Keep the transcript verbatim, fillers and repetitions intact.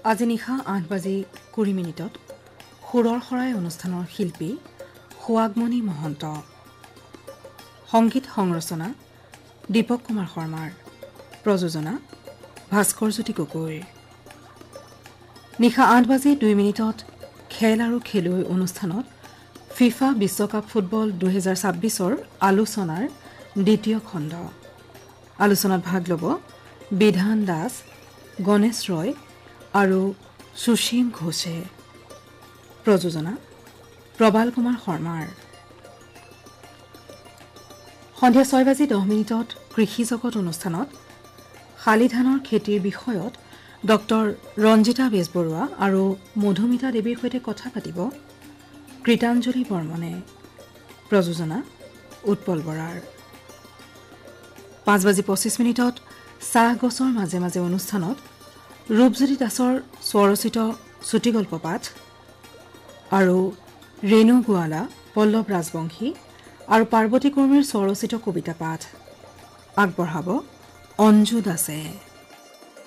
আজি নিশা আঠ বাজি কুৰি মিনিটত সুৰৰ শৰাই অনুষ্ঠানৰ শিল্পী সুৱাগমণি মহন্ত, সংগীত সংৰচনা দীপক কুমাৰ শৰ্মাৰ, প্ৰযোজনা ভাস্কৰজ্যোতি গগৈৰ। নিশা আঠ বাজি দুই মিনিটত খেল আৰু খেলুৱৈ অনুষ্ঠানত ফিফা বিশ্বকাপ ফুটবল দুহেজাৰ ছাব্বিছৰ আলোচনাৰ দ্বিতীয় খণ্ড। আলোচনাত ভাগ ল'ব বিধান দাস, গণেশ ৰয় আৰু সুশীম ঘোষে। প্ৰযোজনা প্ৰবাল কুমাৰ শৰ্মাৰ। সন্ধিয়া ছয় বাজি দহ মিনিটত কৃষি জগত অনুষ্ঠানত শালি ধানৰ খেতিৰ বিষয়ত ডক্টৰ ৰঞ্জিতা বেজবৰুৱা আৰু মধুমিতা দেৱীৰ সৈতে কথা পাতিব কৃতাঞ্জলি বৰ্মনে। প্ৰযোজনা উৎপল বৰাৰ। পাঁচ বাজি পঁচিছ মিনিটত চাহ গছৰ মাজে মাজে অনুষ্ঠানত ৰূপজ্যোতি দাসৰ স্বৰচিত চুটিগল্প পাঠ আৰু ৰেণু গোৱালা, পল্লৱ ৰাজবংশী আৰু পাৰ্বতী কৰ্মীৰ স্বৰচিত কবিতা পাঠ আগবঢ়াব অঞ্জু দাসে।